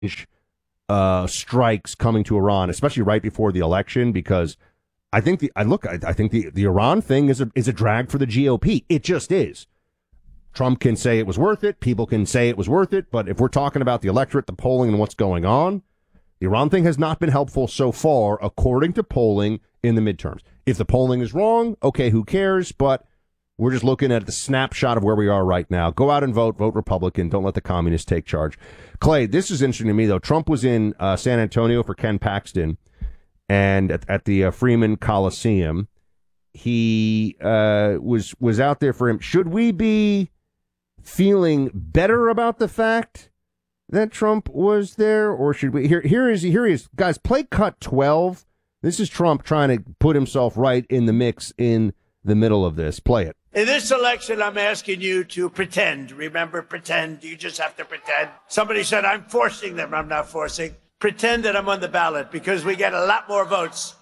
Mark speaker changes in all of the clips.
Speaker 1: strikes coming to Iran, especially right before the election, because I think the Iran thing is a drag for the GOP. It just is. Trump can say it was worth it. People can say it was worth it. But if we're talking about the electorate, the polling, and what's going on, the Iran thing has not been helpful so far, according to polling in the midterms. If the polling is wrong, okay, who cares? But we're just looking at the snapshot of where we are right now. Go out and vote Republican. Don't let the communists take charge. Clay, this is interesting to me, though. Trump was in San Antonio for Ken Paxton, and at the Freeman Coliseum. He was out there for him. Should we be feeling better about the fact that Trump was there, or should we? Here he is. Guys, play cut 12. This is Trump trying to put himself right in the mix in the middle of this. Play it.
Speaker 2: In this election, I'm asking you to pretend. Remember, pretend. You just have to pretend. Somebody said I'm forcing them. I'm not forcing. Pretend that I'm on the ballot, because we get a lot more votes.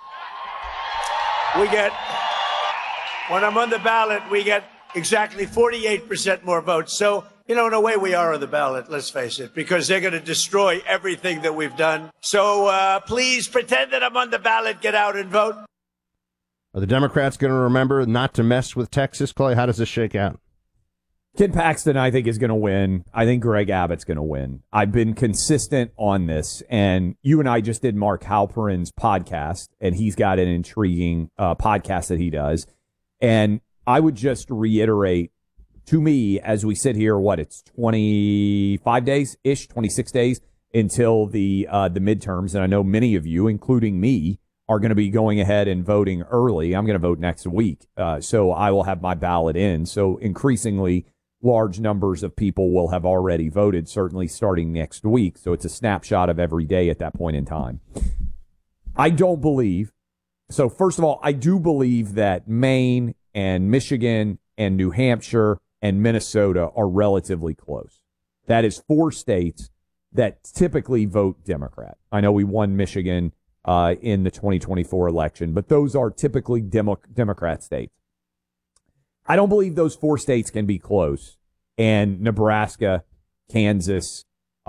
Speaker 2: When I'm on the ballot, we get exactly 48% more votes. So, in a way we are on the ballot, let's face it, because they're going to destroy everything that we've done. So please pretend that I'm on the ballot. Get out and vote.
Speaker 1: Are the Democrats going to remember not to mess with Texas, Clay? How does this shake out?
Speaker 3: Ken Paxton, I think, is going to win. I think Greg Abbott's going to win. I've been consistent on this, and you and I just did Mark Halperin's podcast, and he's got an intriguing podcast that he does. And I would just reiterate, to me, as we sit here, it's 25 days-ish, 26 days until the midterms. And I know many of you, including me, are going to be going ahead and voting early. I'm going to vote next week. So I will have my ballot in. So increasingly large numbers of people will have already voted, certainly starting next week. So it's a snapshot of every day at that point in time. I don't believe. So first of all, I do believe that Maine and Michigan and New Hampshire and Minnesota are relatively close. That is 4 states that typically vote Democrat. I know we won Michigan in the 2024 election, but those are typically Democrat states. I don't believe those 4 states can be close, and Nebraska, Kansas,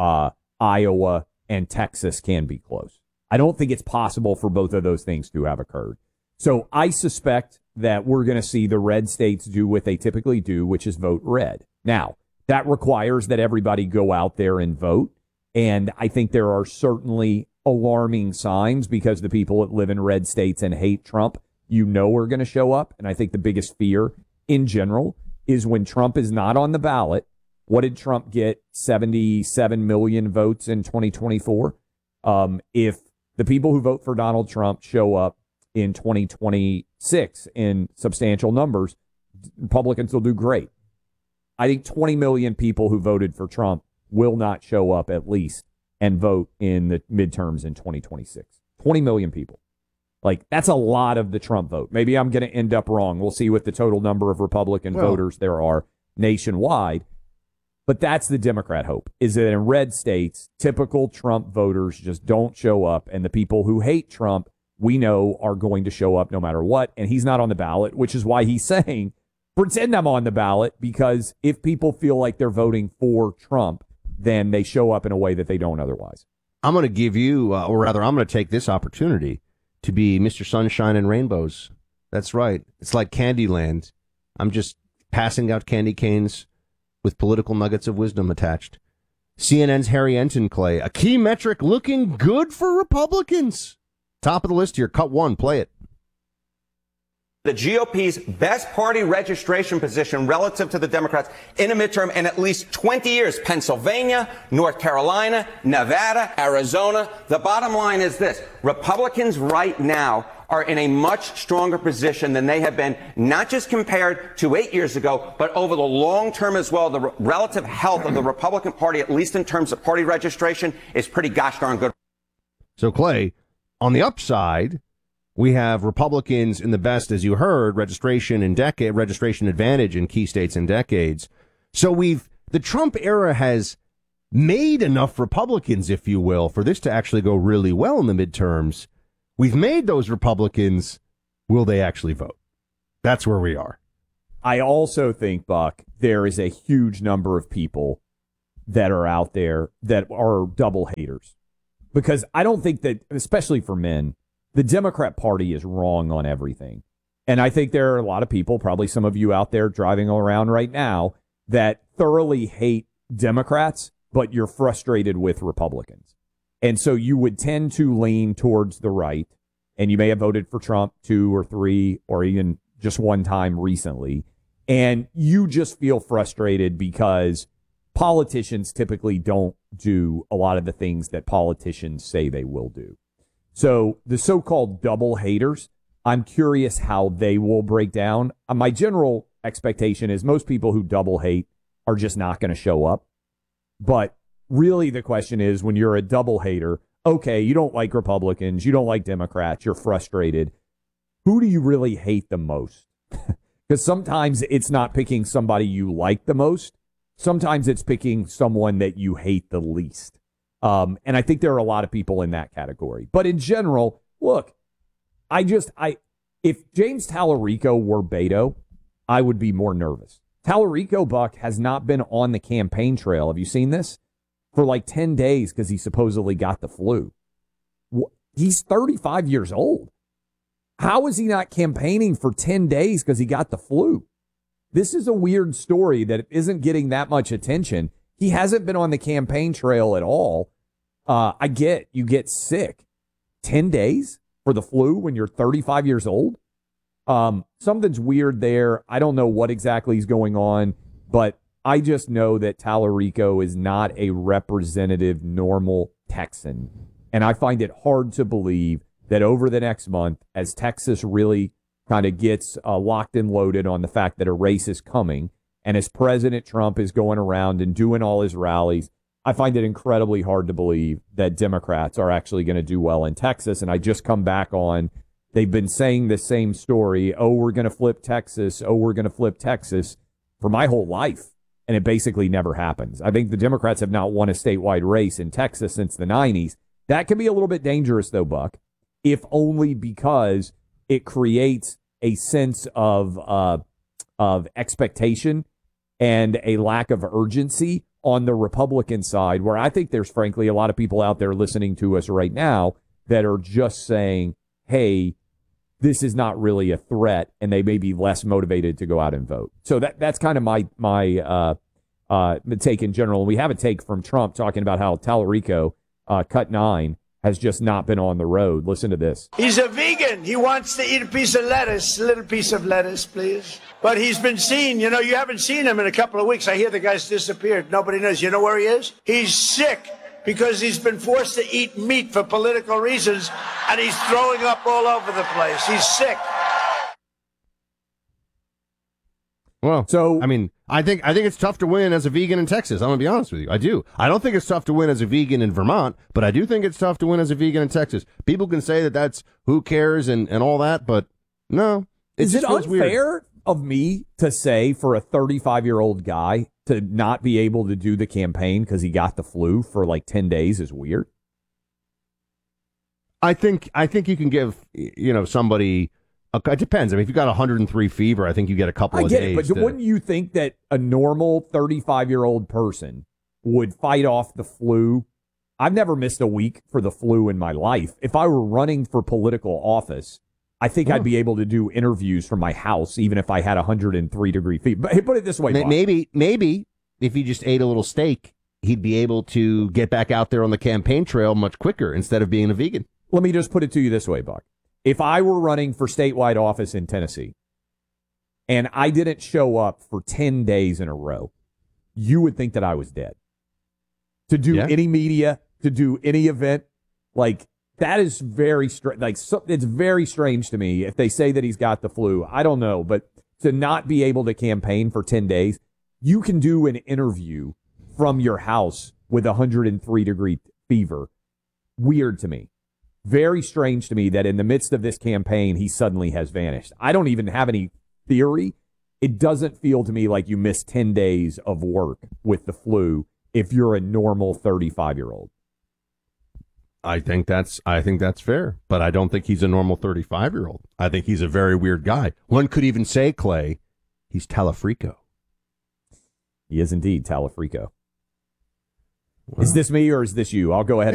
Speaker 3: Iowa, and Texas can be close. I don't think it's possible for both of those things to have occurred. So I suspect that we're going to see the red states do what they typically do, which is vote red. Now, that requires that everybody go out there and vote. And I think there are certainly alarming signs, because the people that live in red states and hate Trump, are going to show up. And I think the biggest fear in general is when Trump is not on the ballot. What did Trump get? 77 million votes in 2024. If the people who vote for Donald Trump show up in 2026 in substantial numbers, Republicans will do great. I think 20 million people who voted for Trump will not show up, at least, and vote in the midterms in 2026. 20 million people. That's a lot of the Trump vote. Maybe I'm going to end up wrong. We'll see what the total number of Republican voters there are nationwide. But that's the Democrat hope, is that in red states, typical Trump voters just don't show up, and the people who hate Trump, we know, are going to show up no matter what. And he's not on the ballot, which is why he's saying, pretend I'm on the ballot, because if people feel like they're voting for Trump, then they show up in a way that they don't otherwise.
Speaker 1: I'm going to give you, or rather, I'm going to take this opportunity to be Mr. Sunshine and Rainbows. That's right. It's like Candyland. I'm just passing out candy canes with political nuggets of wisdom attached. CNN's Harry Enton, Clay. A key metric looking good for Republicans. Top of the list here. Cut 1. Play it.
Speaker 4: The GOP's best party registration position relative to the Democrats in a midterm in at least 20 years. Pennsylvania, North Carolina, Nevada, Arizona. The bottom line is this. Republicans right now are in a much stronger position than they have been, not just compared to 8 years ago, but over the long term as well. The relative health of the Republican Party, at least in terms of party registration, is pretty gosh darn good.
Speaker 1: So, Clay, on the upside, we have Republicans in the best, as you heard, registration advantage in key states in decades. So the Trump era has made enough Republicans, if you will, for this to actually go really well in the midterms. We've made those Republicans. Will they actually vote? That's where we are.
Speaker 3: I also think, Buck, there is a huge number of people that are out there that are double haters. Because I don't think that, especially for men, the Democrat Party is wrong on everything. And I think there are a lot of people, probably some of you out there driving around right now, that thoroughly hate Democrats, but you're frustrated with Republicans. And so you would tend to lean towards the right, and you may have voted for Trump 2 or 3 or even just one time recently. And you just feel frustrated because politicians typically don't do a lot of the things that politicians say they will do. So the so-called double haters, I'm curious how they will break down. My general expectation is most people who double hate are just not going to show up. But really the question is, when you're a double hater, okay, you don't like Republicans, you don't like Democrats, you're frustrated. Who do you really hate the most? Because sometimes it's not picking somebody you like the most. Sometimes it's picking someone that you hate the least. And I think there are a lot of people in that category. But in general, look, if James Tallarico were Beto, I would be more nervous. Tallarico, Buck, has not been on the campaign trail. Have you seen this? For like 10 days because he supposedly got the flu. He's 35 years old. How is he not campaigning for 10 days because he got the flu? This is a weird story that isn't getting that much attention. He hasn't been on the campaign trail at all. I get you get sick. 10 days for the flu when you're 35 years old? Something's weird there. I don't know what exactly is going on, but I just know that Tallarico is not a representative, normal Texan. And I find it hard to believe that over the next month, as Texas really kind of gets locked and loaded on the fact that a race is coming, and as President Trump is going around and doing all his rallies, I find it incredibly hard to believe that Democrats are actually going to do well in Texas. And I just come back on, they've been saying the same story. Oh, we're going to flip Texas. Oh, we're going to flip Texas for my whole life. And it basically never happens. I think the Democrats have not won a statewide race in Texas since the 90s. That can be a little bit dangerous, though, Buck, if only because it creates a sense of expectation and a lack of urgency on the Republican side, where I think there's, frankly, a lot of people out there listening to us right now that are just saying, hey, this is not really a threat, and they may be less motivated to go out and vote. So that's kind of my take in general. We have a take from Trump talking about how Tallarico, cut 9, has just not been on the road. Listen to this.
Speaker 2: He's a vegan. He wants to eat a piece of lettuce, a little piece of lettuce, please. But he's been seen. You know, you haven't seen him in a couple of weeks. I hear the guy's disappeared. Nobody knows. You know where he is? He's sick because he's been forced to eat meat for political reasons, and he's throwing up all over the place. He's sick.
Speaker 1: Well, so I mean, I think it's tough to win as a vegan in Texas. I'm gonna be honest with you. I do. I don't think it's tough to win as a vegan in Vermont, but I do think it's tough to win as a vegan in Texas. People can say that that's who cares and all that, but no.
Speaker 3: Is it unfair of me to say for a 35-year-old guy to not be able to do the campaign because he got the flu for like 10 days is weird?
Speaker 1: I think you can give somebody. It depends. I mean, if you got 103 fever, I think you get a couple of days.
Speaker 3: I get it, but wouldn't you think that a normal 35-year-old person would fight off the flu? I've never missed a week for the flu in my life. If I were running for political office, I think I'd be able to do interviews from my house, even if I had 103-degree fever. But put it this way, Bob.
Speaker 1: Maybe if he just ate a little steak, he'd be able to get back out there on the campaign trail much quicker instead of being a vegan.
Speaker 3: Let me just put it to you this way, Buck. If I were running for statewide office in Tennessee and I didn't show up for 10 days in a row, you would think that I was dead. To do any media, to do any event, like that is very strange. It's very strange to me if they say that he's got the flu. I don't know, but to not be able to campaign for 10 days, you can do an interview from your house with 103-degree fever. Weird to me. Very strange to me that in the midst of this campaign, he suddenly has vanished. I don't even have any theory. It doesn't feel to me like you missed 10 days of work with the flu if you're a normal 35-year-old.
Speaker 1: I think that's fair, but I don't think he's a normal 35-year-old. I think he's a very weird guy. One could even say, Clay, he's Tallarico.
Speaker 3: He is indeed Tallarico. Is this me or is this you? I'll go ahead.